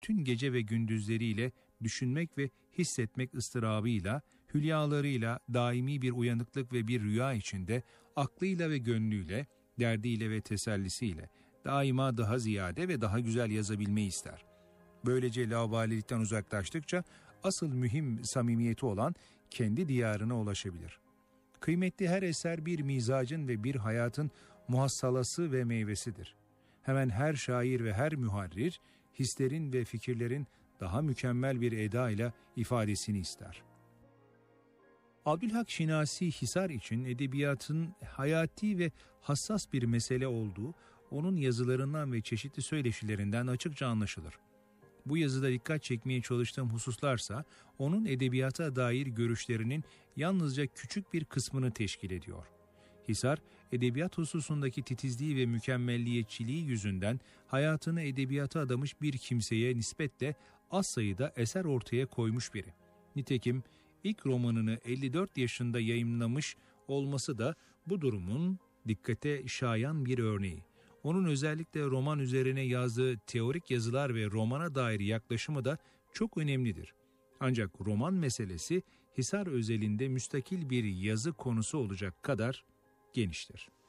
bütün gece ve gündüzleriyle düşünmek ve hissetmek ıstırabıyla, hülyalarıyla, daimi bir uyanıklık ve bir rüya içinde, aklıyla ve gönlüyle, derdiyle ve tesellisiyle, daima daha ziyade ve daha güzel yazabilmeyi ister. Böylece laubalilikten uzaklaştıkça asıl mühim samimiyeti olan kendi diyarına ulaşabilir. Kıymetli her eser bir mizacın ve bir hayatın muhassalası ve meyvesidir. Hemen her şair ve her müharrir, hislerin ve fikirlerin daha mükemmel bir edayla ifadesini ister. Abdülhak Şinasi Hisar için edebiyatın hayati ve hassas bir mesele olduğu, onun yazılarından ve çeşitli söyleşilerinden açıkça anlaşılır. Bu yazıda dikkat çekmeye çalıştığım hususlarsa, onun edebiyata dair görüşlerinin yalnızca küçük bir kısmını teşkil ediyor. Hisar, edebiyat hususundaki titizliği ve mükemmelliyetçiliği yüzünden hayatını edebiyata adamış bir kimseye nispetle az sayıda eser ortaya koymuş biri. Nitekim ilk romanını 54 yaşında yayımlamış olması da bu durumun dikkate şayan bir örneği. Onun özellikle roman üzerine yazdığı teorik yazılar ve romana dair yaklaşımı da çok önemlidir. Ancak roman meselesi Hisar özelinde müstakil bir yazı konusu olacak kadar geniştir.